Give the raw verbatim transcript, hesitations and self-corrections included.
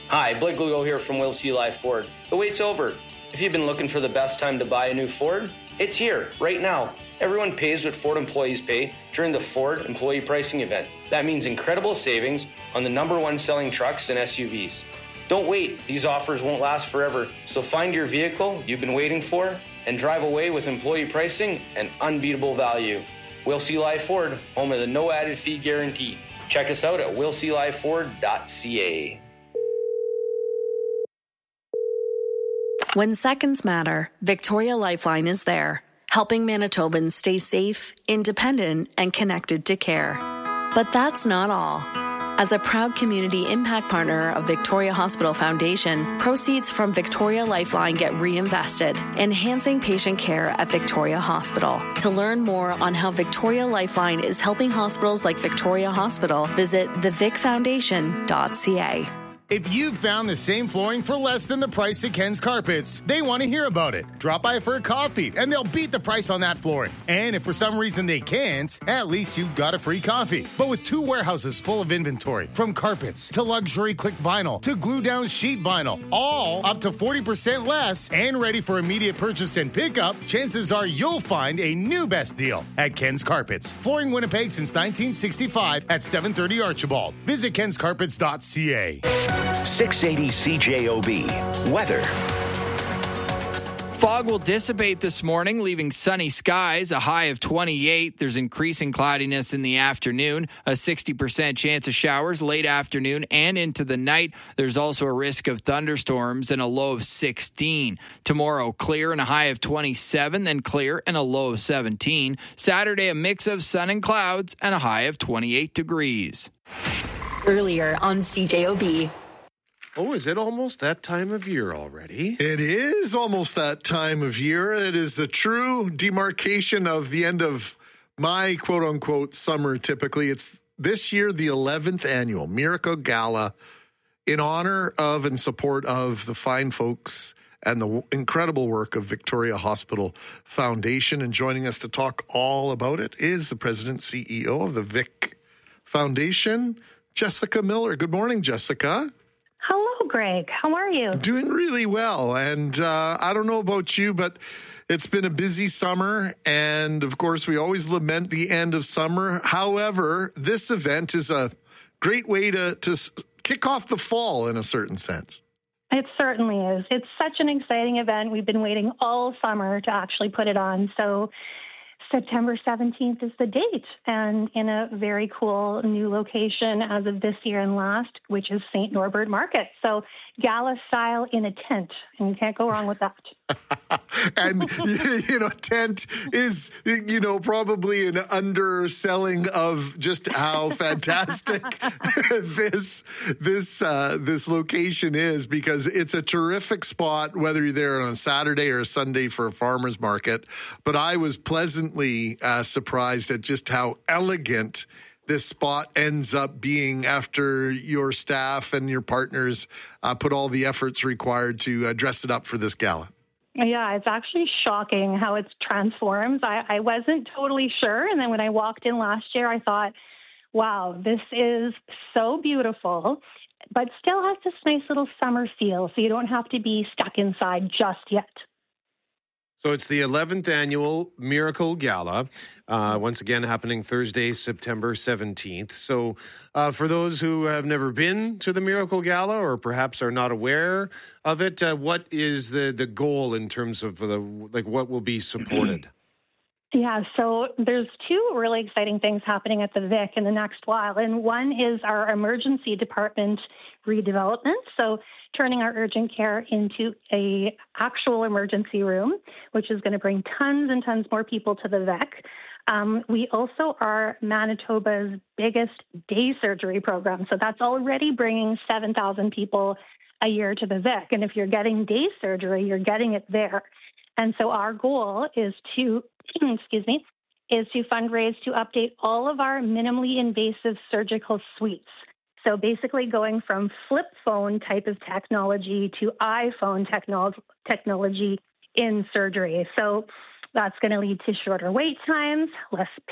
Hi, Blake Lugo here from Will C. Live Ford. The wait's over. If you've been looking for the best time to buy a new Ford, it's here, right now. Everyone pays what Ford employees pay during the Ford Employee Pricing Event. That means incredible savings on the number one selling trucks and S U Vs. Don't wait. These offers won't last forever. So find your vehicle you've been waiting for and drive away with employee pricing and unbeatable value. Will C. Live Ford, home of the no added fee guarantee. Check us out at will c live ford dot c a. When seconds matter, Victoria Lifeline is there, helping Manitobans stay safe, independent, and connected to care. But that's not all. As a proud community impact partner of Victoria Hospital Foundation, proceeds from Victoria Lifeline get reinvested, enhancing patient care at Victoria Hospital. To learn more on how Victoria Lifeline is helping hospitals like Victoria Hospital, visit the vic foundation dot c a. If you've found the same flooring for less than the price at Ken's Carpets, they want to hear about it. Drop by for a coffee, and they'll beat the price on that flooring. And if for some reason they can't, at least you've got a free coffee. But with two warehouses full of inventory, from carpets to luxury click vinyl to glue-down sheet vinyl, all up to forty percent less and ready for immediate purchase and pickup, chances are you'll find a new best deal at Ken's Carpets. Flooring Winnipeg since nineteen sixty-five at seven thirty Archibald. Visit kens carpets dot c a. six eighty C J O B. Weather. Fog will dissipate this morning, leaving sunny skies, a high of twenty-eight. There's increasing cloudiness in the afternoon, a sixty percent chance of showers late afternoon and into the night. There's also a risk of thunderstorms and a low of sixteen. Tomorrow, clear and a high of twenty-seven, then clear and a low of seventeen. Saturday, a mix of sun and clouds and a high of twenty-eight degrees. Earlier on C J O B. Oh, is it almost that time of year already? It is almost that time of year. It is a true demarcation of the end of my quote-unquote summer, typically. It's this year the eleventh annual Miracle Gala in honor of and support of the fine folks and the incredible work of Victoria Hospital Foundation. And joining us to talk all about it is the president C E O of the Vic Foundation, Jessica Miller. Good morning, Jessica. Hello, Greg. How are you? Doing really well. And uh, I don't know about you, but it's been a busy summer. And of course, we always lament the end of summer. However, this event is a great way to, to kick off the fall in a certain sense. It certainly is. It's such an exciting event. We've been waiting all summer to actually put it on. So September seventeenth is the date, and in a very cool new location as of this year and last, which is Saint Norbert Market. So gala style in a tent, and you can't go wrong with that. And, you know, tent is, you know, probably an underselling of just how fantastic this this uh, this location is, because it's a terrific spot, whether you're there on a Saturday or a Sunday for a farmer's market. But I was pleasantly uh, surprised at just how elegant this spot ends up being after your staff and your partners uh, put all the efforts required to uh, dress it up for this gala. Yeah, it's actually shocking how it's transformed. I, I wasn't totally sure. And then when I walked in last year, I thought, wow, this is so beautiful, but still has this nice little summer feel. So you don't have to be stuck inside just yet. So it's the eleventh annual Miracle Gala, uh, once again happening Thursday, September seventeenth. So uh, for those who have never been to the Miracle Gala or perhaps are not aware of it, uh, what is the, the goal in terms of the like what will be supported? Yeah, so there's two really exciting things happening at the Vic in the next while. And one is our emergency department redevelopment. So turning our urgent care into a actual emergency room, which is going to bring tons and tons more people to the Vic. Um, we also are Manitoba's biggest day surgery program. So that's already bringing seven thousand people a year to the Vic. And if you're getting day surgery, you're getting it there. And so our goal is to, excuse me, is to fundraise to update all of our minimally invasive surgical suites. So basically going from flip phone type of technology to iPhone technolo- technology in surgery. So that's going to lead to shorter wait times, less